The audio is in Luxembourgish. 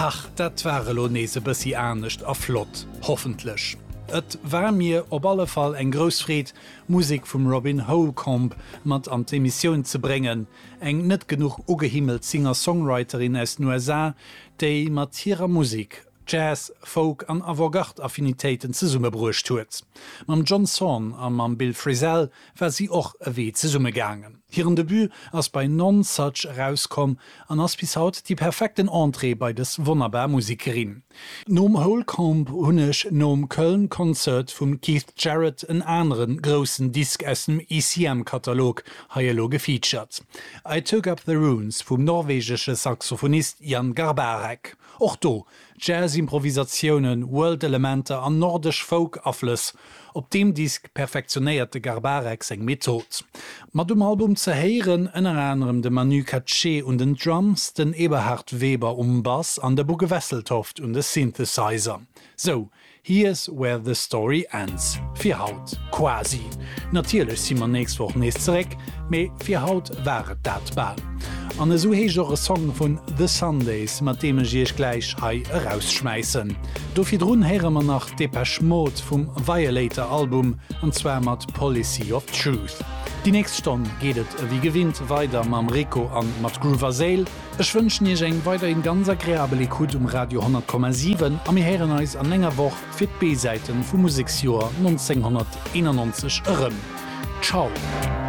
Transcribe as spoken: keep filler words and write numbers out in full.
Hach, dat war lo nese bissi ernstcht a flott, hoffentlich. Et war mir op alle Fall eng Grosfried Musik vum Robin Holcomb mat an d'Emissionioun ze bringen, eng net genug ugehimmelt Singer-Songwriterin aus den U S A, déi mat hireer Musik Jazz, Folk an Avantgarde-Affinitéiten ze summe bruecht huet. Mam John Zorn an mam Bill Frisell war sie och ewee ze summe gangen. Hiren Debüt ass bei Non Such rauskom an ass bis haut die perfekten Entree bei des wunderbar Musikerin. Nom Holcomb hunnech nom Köln-Konzert vum Keith Jarrett en anderen grossen Disk aus dem E C M-Katalog haielo gefeatured. I Took Up the Runes vum norwegesche Saxophonist Jan Garbarek. Och do, Jazz-Improvisationen, World-Elemente an nordisch Folk-Affles, op dem Disk perfektionéierte Garbarek seg Method. Mat dem Album ze heieren ënner anderem de Manu Katché und den Drums, den Eberhard Weber um Bass an der Buge Wesseltoft und de Synthesizer. So, here's where the story ends. Fir Haut, quasi. Natierlech si man nächst woch nees zereck, méi fir Haut waret dat ball. An e so héiger Song vun The Sundays, mat dem jeech gleich hai rausschmeißen. Dofir drun here man nach Depeche Mode vum Violator Album, anzwer mat Policy of Truth. Die nächst Stonn gehtet wie gewinnt weiter mam Rico an mat Groover Sale. Ech wünschen je eng weiter in ganz agréabel Ikut um Radio hundert Komma sieben am mir heren eis an enger woch fir d B-Seiten vum Musikjoer neunzehnhunderteinundneunzig ërëm. Ciao!